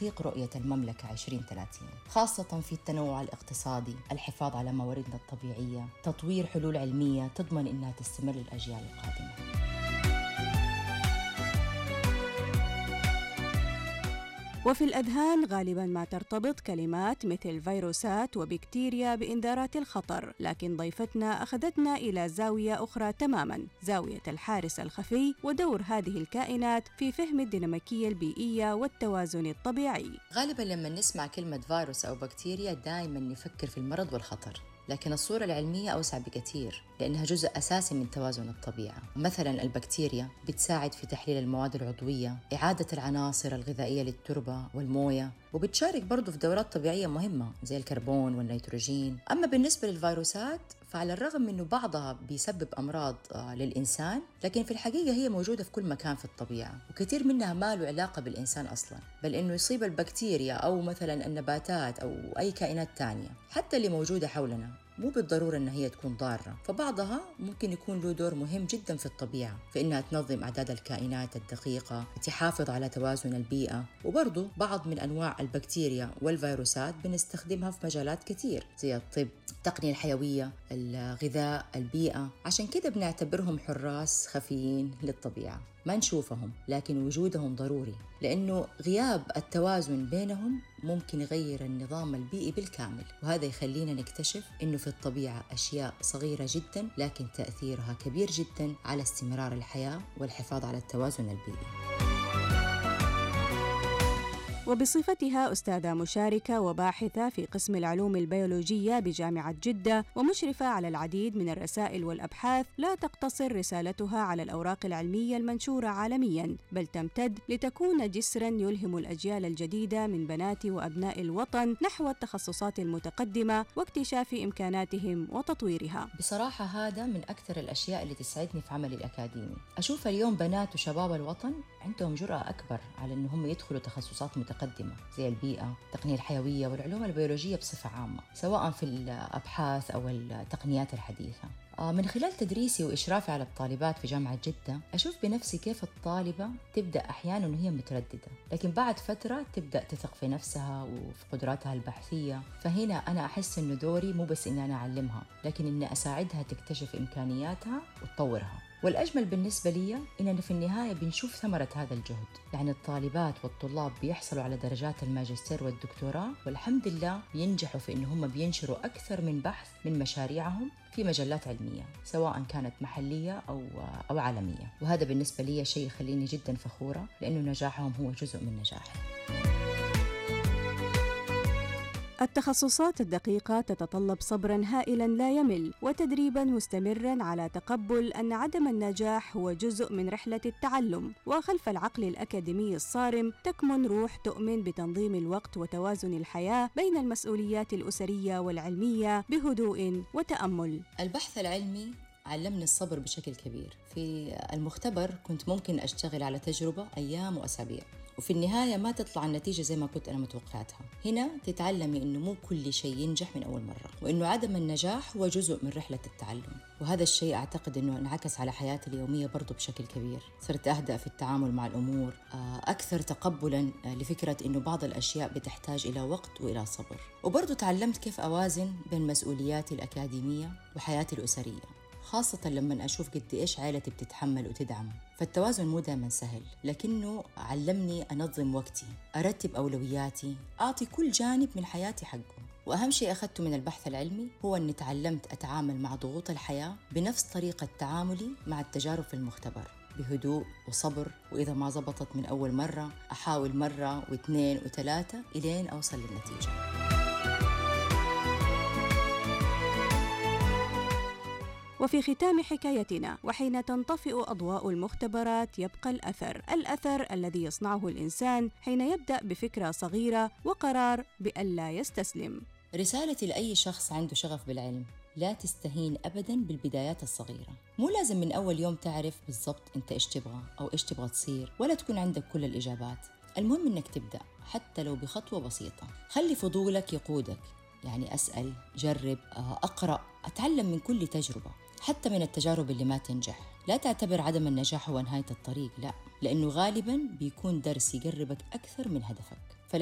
تحقيق رؤية المملكة 2030، خاصة في التنوع الاقتصادي، الحفاظ على مواردنا الطبيعية، تطوير حلول علمية تضمن أنها تستمر للأجيال القادمة. وفي الأذهان غالباً ما ترتبط كلمات مثل فيروسات وبكتيريا بإنذارات الخطر، لكن ضيفتنا أخذتنا إلى زاوية أخرى تماماً، زاوية الحارس الخفي ودور هذه الكائنات في فهم الديناميكية البيئية والتوازن الطبيعي. غالباً لما نسمع كلمة فيروس أو بكتيريا دائماً نفكر في المرض والخطر، لكن الصورة العلمية أوسع بكثير لأنها جزء أساسي من توازن الطبيعة. مثلاً البكتيريا بتساعد في تحليل المواد العضوية، إعادة العناصر الغذائية للتربة والموية، وبتشارك برضو في دورات طبيعية مهمة زي الكربون والنيتروجين. أما بالنسبة للفيروسات فعلى الرغم من أنه بعضها بيسبب أمراض للإنسان، لكن في الحقيقة هي موجودة في كل مكان في الطبيعة، وكثير منها ما له علاقة بالإنسان أصلاً، بل أنه يصيب البكتيريا أو مثلاً النباتات أو أي كائنات تانية حتى اللي موجودة حولنا، مو بالضرورة أن هي تكون ضارة. فبعضها ممكن يكون له دور مهم جدا في الطبيعة، في أنها تنظم أعداد الكائنات الدقيقة، تحافظ على توازن البيئة. وبرضو بعض من أنواع البكتيريا والفيروسات بنستخدمها في مجالات كتير زي الطب، التقنية الحيوية، الغذاء، البيئة. عشان كده بنعتبرهم حراس خفيين للطبيعة، ما نشوفهم لكن وجودهم ضروري، لأنه غياب التوازن بينهم ممكن يغير النظام البيئي بالكامل. وهذا يخلينا نكتشف أنه في الطبيعة أشياء صغيرة جدا لكن تأثيرها كبير جدا على استمرار الحياة والحفاظ على التوازن البيئي. وبصفتها أستاذة مشاركة وباحثة في قسم العلوم البيولوجية بجامعة جدة ومشرفة على العديد من الرسائل والأبحاث، لا تقتصر رسالتها على الأوراق العلمية المنشورة عالمياً، بل تمتد لتكون جسراً يلهم الأجيال الجديدة من بنات وأبناء الوطن نحو التخصصات المتقدمة واكتشاف إمكاناتهم وتطويرها. بصراحة هذا من أكثر الأشياء اللي تسعدني في عملي الأكاديمي. أشوف اليوم بنات وشباب الوطن عندهم جرأة أكبر على أنهم يدخلوا تخصصات متقدمة زي البيئة، التقنية الحيوية والعلوم البيولوجية بصفة عامة، سواء في الأبحاث أو التقنيات الحديثة. من خلال تدريسي وإشرافي على الطالبات في جامعة جدة، أشوف بنفسي كيف الطالبة تبدأ أحياناً وهي مترددة، لكن بعد فترة تبدأ تثق في نفسها وفي قدراتها البحثية. فهنا أنا أحس إنه دوري مو بس إني أنا أعلمها، لكن إني أساعدها تكتشف إمكانياتها وتطورها. والأجمل بالنسبة لي إننا في النهاية بنشوف ثمرة هذا الجهد، يعني الطالبات والطلاب بيحصلوا على درجات الماجستير والدكتوراه، والحمد لله بينجحوا في إنهم بينشروا أكثر من بحث من مشاريعهم في مجلات علمية، سواء كانت محلية أو عالمية. وهذا بالنسبة لي شيء يخليني جدا فخورة، لأنه نجاحهم هو جزء من نجاحي. التخصصات الدقيقة تتطلب صبراً هائلاً لا يمل وتدريباً مستمراً على تقبل أن عدم النجاح هو جزء من رحلة التعلم، وخلف العقل الأكاديمي الصارم تكمن روح تؤمن بتنظيم الوقت وتوازن الحياة بين المسؤوليات الأسرية والعلمية بهدوء وتأمل. البحث العلمي علمني الصبر بشكل كبير. في المختبر كنت ممكن أشتغل على تجربة أيام وأسابيع، وفي النهاية ما تطلع النتيجة زي ما كنت أنا متوقعتها. هنا تتعلمي إنه مو كل شيء ينجح من أول مرة، وإنه عدم النجاح هو جزء من رحلة التعلم. وهذا الشيء أعتقد إنه انعكس على حياتي اليومية برضو بشكل كبير. صرت أهدأ في التعامل مع الأمور، أكثر تقبلاً لفكرة إنه بعض الأشياء بتحتاج إلى وقت وإلى صبر. وبرضو تعلمت كيف أوازن بين مسؤولياتي الأكاديمية وحياتي الأسرية، خاصة لما أشوف قد إيش عائلتي بتتحمل وتدعم. فالتوازن مو دائما سهل، لكنه علمني أنظم وقتي، أرتب أولوياتي، أعطي كل جانب من حياتي حقه. وأهم شيء أخذته من البحث العلمي هو أني تعلمت أتعامل مع ضغوط الحياة بنفس طريقة تعاملي مع التجارب في المختبر، بهدوء وصبر. وإذا ما زبطت من أول مرة أحاول مرة واثنين وثلاثة إلين أوصل للنتيجة. وفي ختام حكايتنا، وحين تنطفئ أضواء المختبرات يبقى الأثر الذي يصنعه الإنسان حين يبدأ بفكرة صغيرة وقرار بألا يستسلم. رسالتي لأي شخص عنده شغف بالعلم: لا تستهين أبداً بالبدايات الصغيرة. مو لازم من أول يوم تعرف بالضبط أنت إيش تبغى أو إيش تبغى تصير، ولا تكون عندك كل الإجابات. المهم إنك تبدأ حتى لو بخطوة بسيطة. خلي فضولك يقودك، يعني أسأل، جرب، أقرأ، أتعلم من كل تجربة، حتى من التجارب اللي ما تنجح. لا تعتبر عدم النجاح هو نهاية الطريق، لا، لأنه غالباً بيكون درس يقربك أكثر من هدفك.